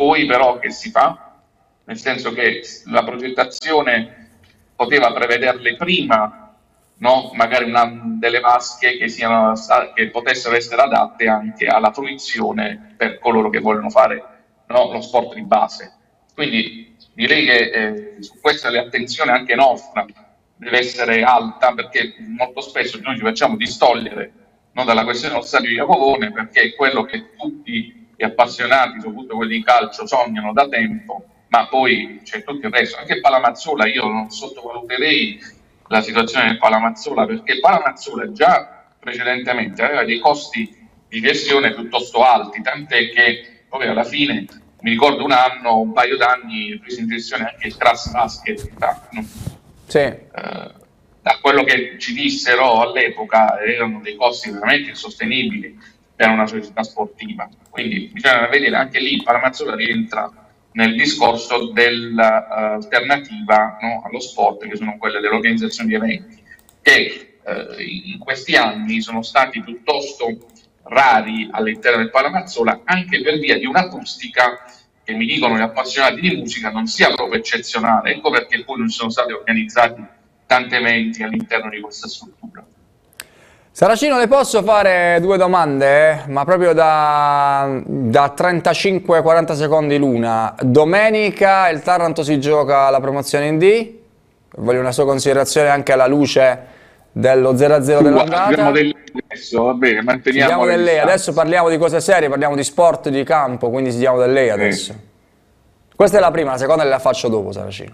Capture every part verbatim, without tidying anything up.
Poi però che si fa? Nel senso che la progettazione poteva prevederle prima, no? Magari una, delle vasche che, siano, che potessero essere adatte anche alla fruizione per coloro che vogliono fare, no? Lo sport di base. Quindi direi che eh, su questa l'attenzione anche nostra deve essere alta, perché molto spesso noi ci facciamo distogliere, no, dalla questione dello stadio di Capovone, perché è quello che tutti gli appassionati, soprattutto quelli di calcio, sognano da tempo, ma poi c'è tutto il resto. Anche Palamazzola, io non sottovaluterei la situazione del Palamazzola, perché Palamazzola già precedentemente aveva dei costi di gestione piuttosto alti, tant'è che poi alla fine, mi ricordo un anno, un paio d'anni, prese in gestione anche il Crass Basket, no? Sì. Eh, da quello che ci dissero all'epoca erano dei costi veramente insostenibili per una società sportiva, quindi bisogna vedere anche lì. Palamazzola rientra nel discorso dell'alternativa, no, allo sport, che sono quelle dell'organizzazione di eventi, che eh, in questi anni sono stati piuttosto rari all'interno del Palamazzola, anche per via di un'acustica che, mi dicono gli appassionati di musica, non sia proprio eccezionale. Ecco perché poi non sono stati organizzati tanti eventi all'interno di questa struttura. Saracino, le posso fare due domande? Ma proprio da, da trentacinque quaranta secondi l'una. Domenica il Taranto si gioca la promozione in D. Voglio una sua considerazione anche alla luce dello zero a zero dell'andata. Abbiamo del adesso, va bene, manteniamo del lei. Adesso parliamo di cose serie, parliamo di sport di campo, quindi diamo del lei adesso. Eh. Questa è la prima, la seconda la faccio dopo, Saracino.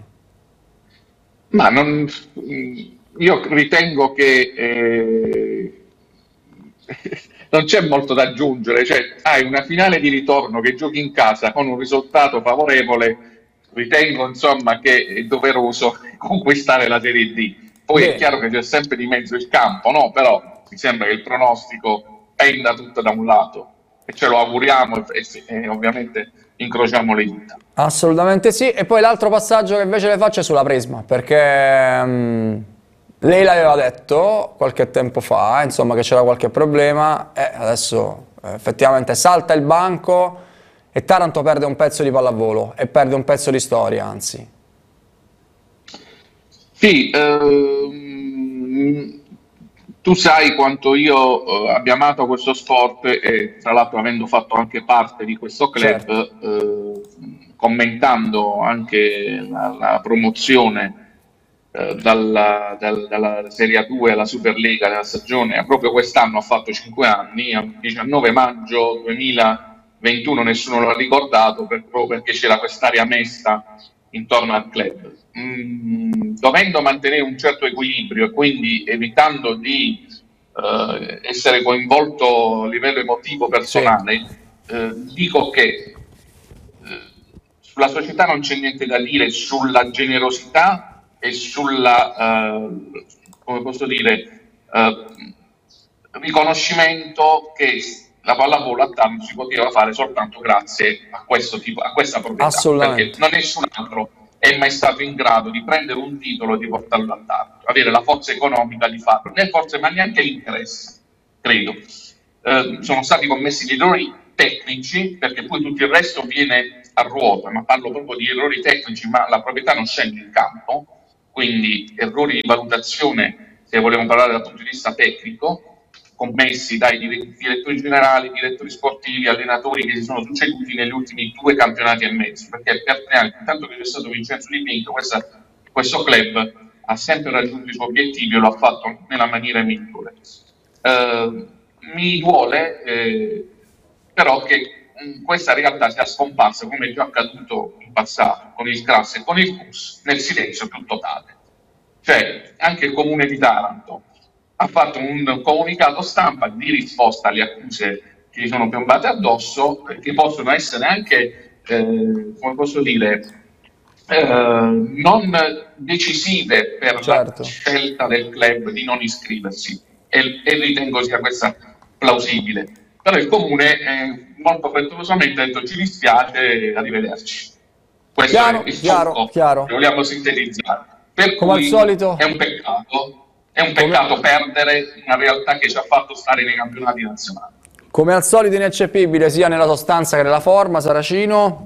Ma non, io ritengo che eh, non c'è molto da aggiungere, cioè hai una finale di ritorno che giochi in casa con un risultato favorevole, ritengo insomma che è doveroso conquistare la Serie D. Poi Bene. È chiaro che c'è sempre di mezzo il campo, no? Però mi sembra che il pronostico penda tutto da un lato e ce lo auguriamo e, e ovviamente incrociamo le dita. Assolutamente sì. E poi l'altro passaggio che invece le faccio è sulla Prisma, perché um, lei l'aveva detto qualche tempo fa, insomma, che c'era qualche problema e adesso eh, effettivamente salta il banco e Taranto perde un pezzo di pallavolo e perde un pezzo di storia, anzi. Sì, ehm, tu sai quanto io eh, abbia amato questo sport e tra l'altro avendo fatto anche parte di questo club, certo. eh, commentando anche la, la promozione eh, dalla, dal, dalla Serie A due alla Superlega della stagione, proprio quest'anno ha fatto cinque anni, il diciannove maggio duemilaventuno, nessuno lo ha ricordato per, proprio perché c'era quest'area mesta intorno al club. Mm, dovendo mantenere un certo equilibrio e quindi evitando di eh, essere coinvolto a livello emotivo personale, sì. eh, dico che eh, sulla società non c'è niente da dire sulla generosità e sulla, eh, come posso dire, eh, riconoscimento che la pallavolo a Taranto si poteva fare soltanto grazie a questo tipo, a questa proprietà, perché non nessun altro è mai stato in grado di prendere un titolo e di portarlo a Taranto, avere la forza economica di farlo, né forse ma neanche l'interesse, credo. Eh, sono stati commessi gli errori tecnici, perché poi tutto il resto viene a ruota, ma parlo proprio di errori tecnici, ma la proprietà non scende in campo, quindi errori di valutazione, se vogliamo parlare dal punto di vista tecnico, commessi dai direttori generali, direttori sportivi, allenatori che si sono succeduti negli ultimi due campionati e mezzo, perché per tre anni, intanto che c'è stato Vincenzo Di Pinto, questa, questo club ha sempre raggiunto i suoi obiettivi e lo ha fatto nella maniera migliore. Eh, mi duole eh, però che mh, questa realtà sia scomparsa, come è già accaduto in passato con il Crass e con il F U S, nel silenzio più totale. Cioè, anche il comune di Taranto ha fatto un comunicato stampa di risposta alle accuse che gli sono piombate addosso, che possono essere anche, eh, come posso dire, eh, non decisive per certo. la scelta del club di non iscriversi, e, e ritengo sia questa plausibile. Però il comune eh, molto frettolosamente ha detto: ci dispiace, arrivederci. Questo chiaro, è il chiaro, succo chiaro. che vogliamo sintetizzare. Per come cui al solito è un peccato. È un peccato come... perdere una realtà che ci ha fatto stare nei campionati nazionali. Come al solito ineccepibile sia nella sostanza che nella forma, Saracino.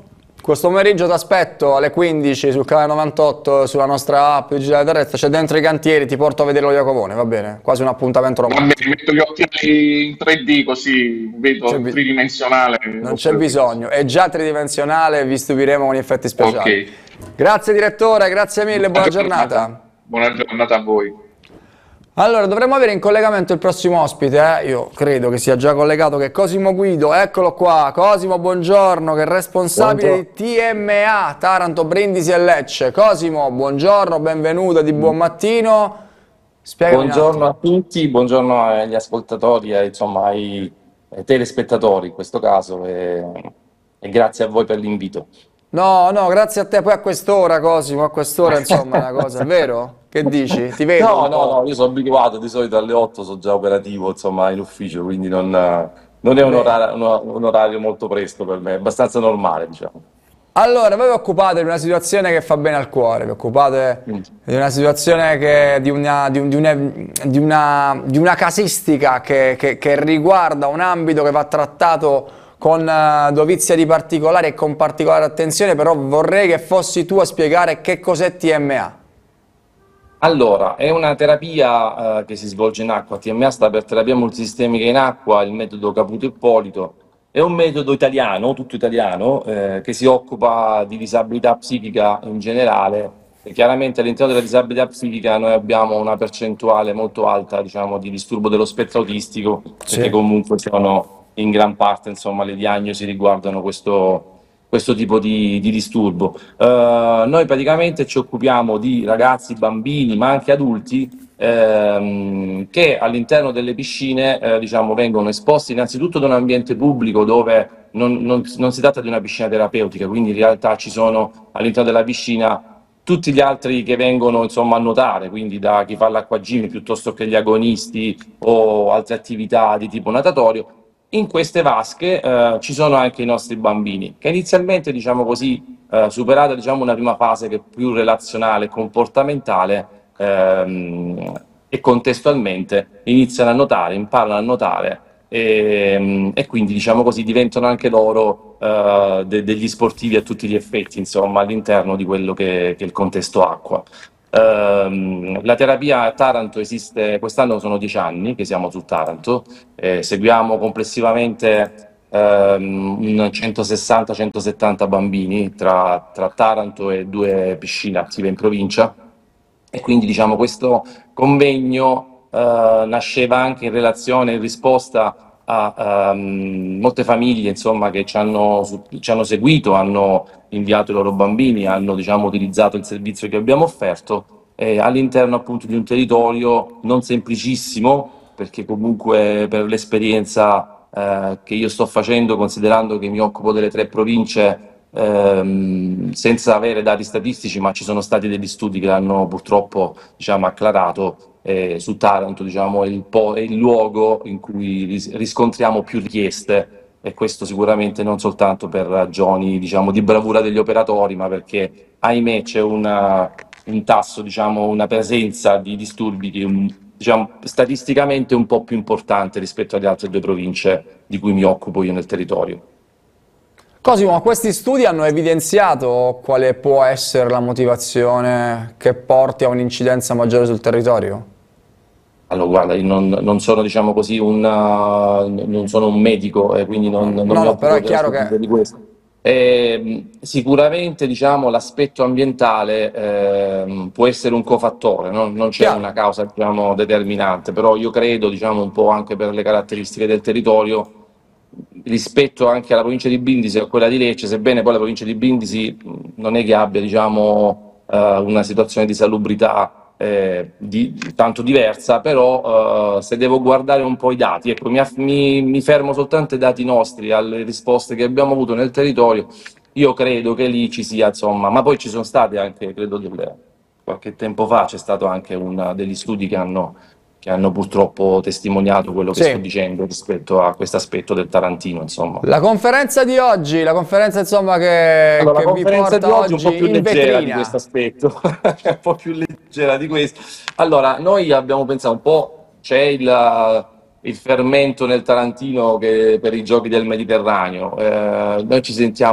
Questo pomeriggio ti aspetto alle quindici sul canale novantotto, sulla nostra app digitale terrestre, c'è dentro i cantieri, ti porto a vedere lo Iacovone, va bene? Quasi un appuntamento romantico. Vabbè, metto gli occhiali in tre D così vedo tridimensionale. Non c'è bisogno, è già tridimensionale, vi stupiremo con gli effetti speciali. Ok. Grazie direttore, grazie mille, buona, buona giornata. giornata. Buona giornata a voi. Allora, dovremmo avere in collegamento il prossimo ospite, eh? Io credo che sia già collegato, che è Cosimo Guido, eccolo qua. Cosimo, buongiorno, che è responsabile buongiorno. di T M A, Taranto, Brindisi e Lecce. Cosimo, buongiorno, benvenuto e di buon mattino. Spiegami buongiorno a tutti, buongiorno agli ascoltatori, e, insomma ai, ai telespettatori in questo caso, e, e grazie a voi per l'invito. No, no, grazie a te, poi a quest'ora Cosimo, a quest'ora insomma è una cosa, è vero? Che dici? Ti vedo? No, no, no, io sono abituato, di solito alle otto sono già operativo, insomma, in ufficio, quindi non, non è un orario, un orario molto presto per me, è abbastanza normale, diciamo. Allora, voi vi occupate di una situazione che fa bene al cuore, vi occupate mm. di una situazione che, di, una, di, un, di, una, di, una, di una casistica che, che, che riguarda un ambito che va trattato con uh, dovizia di particolari e con particolare attenzione, però vorrei che fossi tu a spiegare che cos'è T M A. Allora, è una terapia uh, che si svolge in acqua. T M A sta per terapia multisistemica in acqua, il metodo Caputo Ippolito. È un metodo italiano, tutto italiano, eh, che si occupa di disabilità psichica in generale. E chiaramente all'interno della disabilità psichica noi abbiamo una percentuale molto alta, diciamo, di disturbo dello spettro autistico, sì. Perché comunque sono in gran parte, insomma, le diagnosi riguardano questo, questo tipo di, di disturbo. Uh, noi praticamente ci occupiamo di ragazzi, bambini, ma anche adulti ehm, che all'interno delle piscine eh, diciamo, vengono esposti innanzitutto da un ambiente pubblico dove non, non, non si tratta di una piscina terapeutica, quindi in realtà ci sono all'interno della piscina tutti gli altri che vengono, insomma, a nuotare, quindi da chi fa l'acquagym piuttosto che gli agonisti o altre attività di tipo natatorio. In queste vasche eh, ci sono anche i nostri bambini, che inizialmente, diciamo così, eh, superata diciamo, una prima fase che è più relazionale e comportamentale, ehm, e contestualmente iniziano a nuotare, imparano a nuotare e, e quindi, diciamo così, diventano anche loro eh, de degli sportivi a tutti gli effetti, insomma, all'interno di quello che, che è il contesto acqua. Uh, la terapia a Taranto esiste, quest'anno sono dieci anni che siamo su Taranto, eh, seguiamo complessivamente um, centosessanta centosettanta bambini tra, tra Taranto e due piscine attive in provincia, e quindi, diciamo, questo convegno uh, nasceva anche in relazione, in risposta a um, molte famiglie, insomma, che ci hanno, ci hanno seguito, hanno inviato i loro bambini, hanno, diciamo, utilizzato il servizio che abbiamo offerto eh, all'interno appunto di un territorio non semplicissimo, perché comunque per l'esperienza eh, che io sto facendo, considerando che mi occupo delle tre province, ehm, senza avere dati statistici, ma ci sono stati degli studi che hanno purtroppo, diciamo, acclarato, Eh, su Taranto, diciamo, è il, po è il luogo in cui ris riscontriamo più richieste, e questo sicuramente non soltanto per ragioni, diciamo, di bravura degli operatori, ma perché, ahimè, c'è un tasso, diciamo, una presenza di disturbi che, un, diciamo, statisticamente un po' più importante rispetto alle altre due province di cui mi occupo io nel territorio. Cosimo, questi studi hanno evidenziato quale può essere la motivazione che porti a un'incidenza maggiore sul territorio? Allora, guarda, io non, non sono, diciamo così, un, uh, non sono un medico, e quindi non, non no, mi no, però è chiaro che... di questo. Eh, sicuramente, diciamo, l'aspetto ambientale eh, può essere un cofattore, no? Non c'è una causa, diciamo, determinante, però io credo, diciamo, un po' anche per le caratteristiche del territorio, rispetto anche alla provincia di Brindisi e a quella di Lecce, sebbene poi la provincia di Brindisi non è che abbia, diciamo, uh, una situazione di salubrità eh, di, tanto diversa, però uh, se devo guardare un po' i dati, ecco, mi, mi, mi fermo soltanto ai dati nostri, alle risposte che abbiamo avuto nel territorio, io credo che lì ci sia, insomma, ma poi ci sono stati anche, credo, delle, qualche tempo fa c'è stato anche un, degli studi che hanno che hanno purtroppo testimoniato quello che sì. sto dicendo rispetto a questo aspetto del tarantino, insomma. La conferenza di oggi, la conferenza, insomma, che, allora, che la conferenza vi porta di oggi è un po' più leggera vetrina. di questo aspetto, un po' più leggera di questo. Allora, noi abbiamo pensato un po', c'è il, il fermento nel tarantino che per i giochi del Mediterraneo, eh, noi ci sentiamo